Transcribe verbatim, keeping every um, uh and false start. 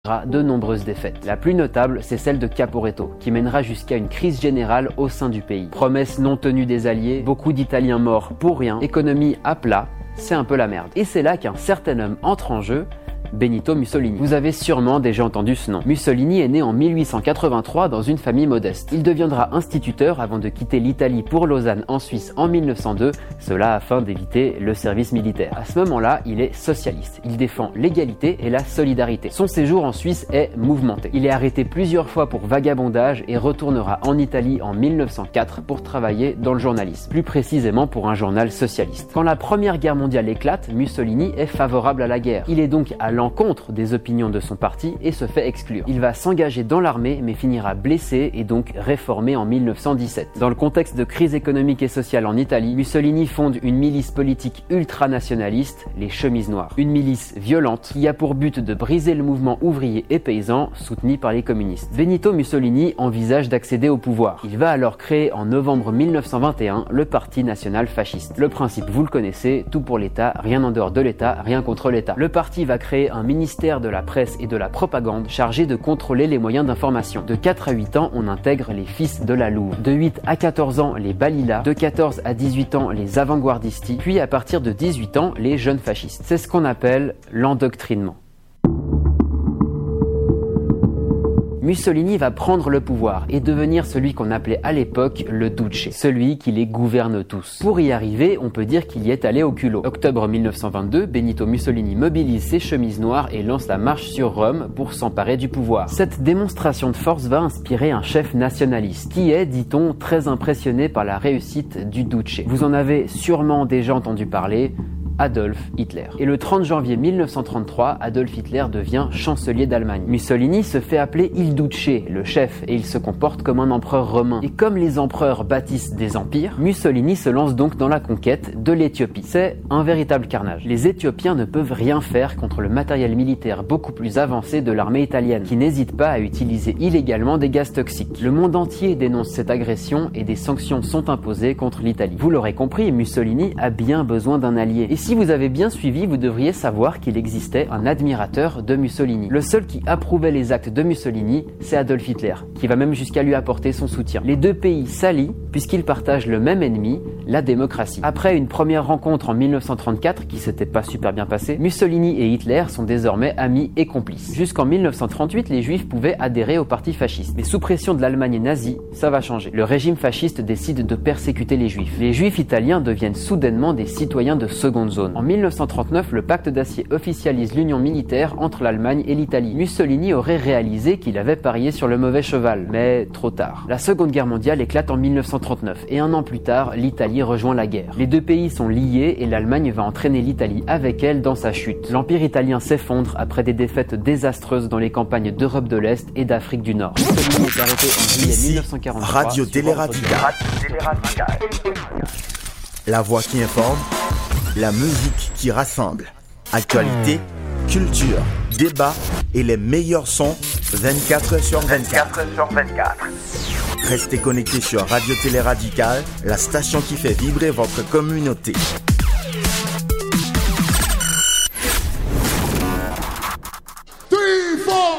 de nombreuses défaites. La plus notable, c'est celle de Caporetto, qui mènera jusqu'à une crise générale au sein du pays. Promesses non tenues des Alliés, beaucoup d'Italiens morts pour rien, économie à plat, c'est un peu la merde. Et c'est là qu'un certain homme entre en jeu, Benito Mussolini. Vous avez sûrement déjà entendu ce nom. Mussolini est né en mille huit cent quatre-vingt-trois dans une famille modeste. Il deviendra instituteur avant de quitter l'Italie pour Lausanne en Suisse en mille neuf cent deux, cela afin d'éviter le service militaire. À ce moment-là, il est socialiste. Il défend l'égalité et la solidarité. Son séjour en Suisse est mouvementé. Il est arrêté plusieurs fois pour vagabondage et retournera en Italie en mille neuf cent quatre pour travailler dans le journalisme, plus précisément pour un journal socialiste. Quand la Première Guerre mondiale éclate, Mussolini est favorable à la guerre. Il est donc à l'encontre des opinions de son parti et se fait exclure. Il va s'engager dans l'armée mais finira blessé et donc réformé en mille neuf cent dix-sept. Dans le contexte de crise économique et sociale en Italie, Mussolini fonde une milice politique ultranationaliste, les Chemises Noires. Une milice violente qui a pour but de briser le mouvement ouvrier et paysan soutenu par les communistes. Benito Mussolini envisage d'accéder au pouvoir. Il va alors créer en novembre mille neuf cent vingt et un le Parti national fasciste. Le principe, vous le connaissez, tout pour l'État, rien en dehors de l'État, rien contre l'État. Le parti va créer un ministère de la presse et de la propagande chargé de contrôler les moyens d'information. De quatre à huit ans, on intègre les fils de la Louve. De huit à quatorze ans, les Balila. De quatorze à dix-huit ans, les avant-gardistes. Puis à partir de dix-huit ans, les jeunes fascistes. C'est ce qu'on appelle l'endoctrinement. Mussolini va prendre le pouvoir et devenir celui qu'on appelait à l'époque le Duce, celui qui les gouverne tous. Pour y arriver, on peut dire qu'il y est allé au culot. Octobre mille neuf cent vingt-deux, Benito Mussolini mobilise ses Chemises Noires et lance la marche sur Rome pour s'emparer du pouvoir. Cette démonstration de force va inspirer un chef nationaliste qui est, dit-on, très impressionné par la réussite du Duce. Vous en avez sûrement déjà entendu parler, Adolf Hitler. Et le trente janvier mille neuf cent trente-trois, Adolf Hitler devient chancelier d'Allemagne. Mussolini se fait appeler Il Duce, le chef, et il se comporte comme un empereur romain. Et comme les empereurs bâtissent des empires, Mussolini se lance donc dans la conquête de l'Éthiopie. C'est un véritable carnage. Les Éthiopiens ne peuvent rien faire contre le matériel militaire beaucoup plus avancé de l'armée italienne, qui n'hésite pas à utiliser illégalement des gaz toxiques. Le monde entier dénonce cette agression et des sanctions sont imposées contre l'Italie. Vous l'aurez compris, Mussolini a bien besoin d'un allié. Et si vous avez bien suivi, vous devriez savoir qu'il existait un admirateur de Mussolini. Le seul qui approuvait les actes de Mussolini, c'est Adolf Hitler, qui va même jusqu'à lui apporter son soutien. Les deux pays s'allient puisqu'ils partagent le même ennemi, la démocratie. Après une première rencontre en mille neuf cent trente-quatre qui s'était pas super bien passée, Mussolini et Hitler sont désormais amis et complices. Jusqu'en mille neuf cent trente-huit, les Juifs pouvaient adhérer au parti fasciste. Mais sous pression de l'Allemagne nazie, ça va changer. Le régime fasciste décide de persécuter les Juifs. Les Juifs italiens deviennent soudainement des citoyens de seconde zone. En mille neuf cent trente-neuf, le pacte d'Acier officialise l'union militaire entre l'Allemagne et l'Italie. Mussolini aurait réalisé qu'il avait parié sur le mauvais cheval, mais trop tard. La Seconde Guerre mondiale éclate en mille neuf cent trente-neuf et un an plus tard, l'Italie rejoint la guerre. Les deux pays sont liés et l'Allemagne va entraîner l'Italie avec elle dans sa chute. L'Empire italien s'effondre après des défaites désastreuses dans les campagnes d'Europe de l'Est et d'Afrique du Nord. Mussolini est arrêté en juillet mille neuf cent quarante-trois. Radio Télé Radical. La voix qui informe, la musique qui rassemble. Actualité, culture, débat et les meilleurs sons vingt-quatre heures sur vingt-quatre. Restez connectés sur Radio Télé Radical, la station qui fait vibrer votre communauté.